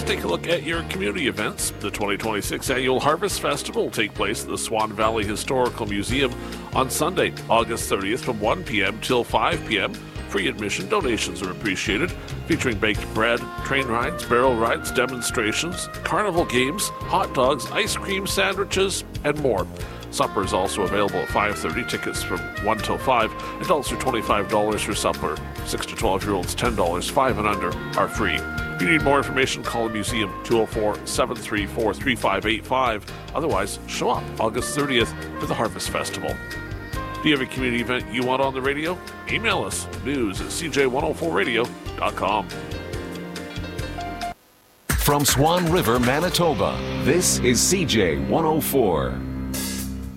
take a look at your community events. The 2026 Annual Harvest Festival will take place at the Swan Valley Historical Museum on Sunday, August 30th from 1 p.m. till 5 p.m. Free admission, donations are appreciated, featuring baked bread, train rides, barrel rides, demonstrations, carnival games, hot dogs, ice cream, sandwiches, and more. Supper is also available at 5:30. Tickets from 1 till 5. Adults are $25 for supper. 6 to 12-year-olds $10. 5 and under are free. If you need more information, call the museum 204-734-3585. Otherwise, show up August 30th for the Harvest Festival. Do you have a community event you want on the radio? Email us, news@cj104radio.com. From Swan River, Manitoba, this is CJ 104.